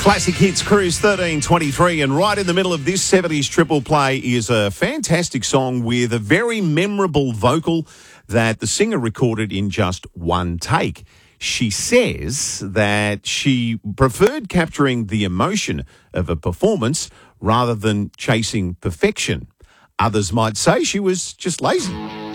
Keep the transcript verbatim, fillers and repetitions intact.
Classic Hits Cruise thirteen twenty-three, and right in the middle of this seventies triple play is a fantastic song with a very memorable vocal that the singer recorded in just one take. She says that she preferred capturing the emotion of a performance rather than chasing perfection. Others might say she was just lazy.